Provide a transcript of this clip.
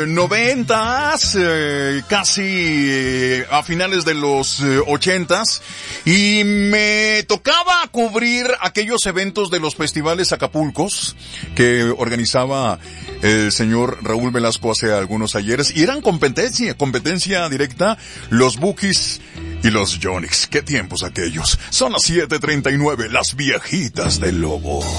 90s, casi a finales de los 80s, y me tocaba cubrir aquellos eventos de los festivales Acapulcos que organizaba el señor Raúl Velasco hace algunos ayeres, y eran competencia directa, los Bukis y los Yonix. ¿Qué tiempos aquellos? Son las 7:39, las viejitas del lobo.